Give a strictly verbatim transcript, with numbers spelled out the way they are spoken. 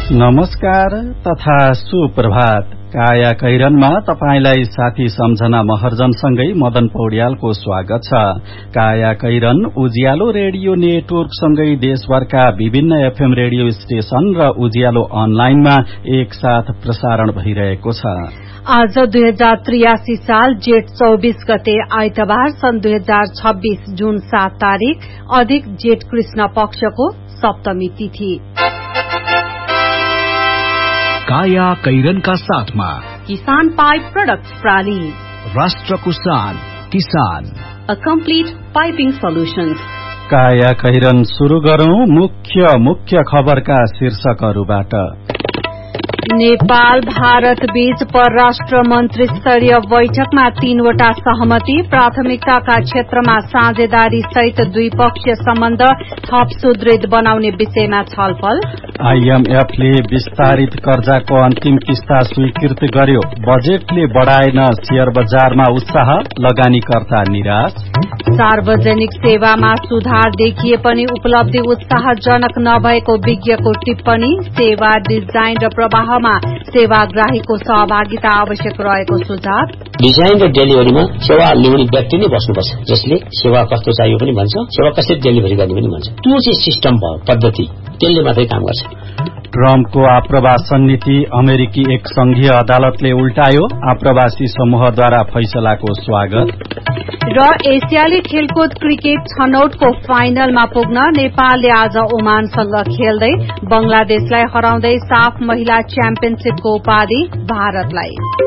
नमस्कार तथा सुप्रभात। काया कैरनमा तपाईंलाई साथी सम्झना महर्जनसँगै मदन पौड्यालको स्वागत छ। काया कैरन उज्यालो रेडियो नेटवर्कसँगै देशभरका विभिन्न एफएम रेडियो स्टेशन र उज्यालो अनलाइनमा एक साथ प्रसारण भइरहेको छ। आज दुई हजार त्रियासी साल जेठ चौबीस गते आइतबार सन् दुई हजार छब्बीस जुन सात तारीक अधिक जेठ कृष्ण पक्षको सप्तमी तिथि। काया कैरनका साथमा किसान पाइप प्रोडक्ट्स प्राली, राष्ट्रको शान किसान, अ कम्प्लिट पाइपिङ सोल्युशन्स। काया कैरन शुरू गरौं मुख्य मुख्य खबरका शीर्षकहरूबाट। नेपाल भारत बीच परराष्ट्र मन्त्री स्तरीय बैठकमा तीनवटा सहमति। प्राथमिकताका क्षेत्रमा साझेदारी सहित द्विपक्षीय सम्बन्ध थप सुदृढ बनाउने विषयमा छलफल। आईएमएफले विस्तारित कर्जाको अन्तिम किस्ता स्वीकृत गर्यो। बजेटले बढ़ाएन शेयर बजारमा उत्साह, लगानीकर्ता निराश। सार्वजनिक सेवामा सुधार देखिए पनि उपलब्धि उत्साहजनक नभएको विज्ञको टिप्पणी। सेवा डिजाइन र प्रवाहमा सेवाग्राहीको सहभागिता आवश्यक रहेको सुझाव। डिजाइन र डेलिभरीमा सेवा ल्याउने व्यक्ति नै बस्नुपर्छ, जसले सेवा कस्तो चाहियो पनि भन्छ, सेवा कसरी डेलिभरी गर्ने पनि भन्छ। त्यो चाहिँ सिस्टम भयो, पद्धति, त्यसले मात्रै काम गर्छ। ट्रम्पको आप्रवासन नीति अमेरिकी एक संघीय अदालतले उल्टायो। आप्रवासी समूहद्वारा फैसलाको स्वागत। र एसियाली खेलकुद क्रिकेट छनौटको फाइनलमा पुग्न नेपालले आज ओमानसँग खेल्दै बंगलादेशलाई हराउँदै साफ महिला च्याम्पियनशीपको उपाधि भारतलाई।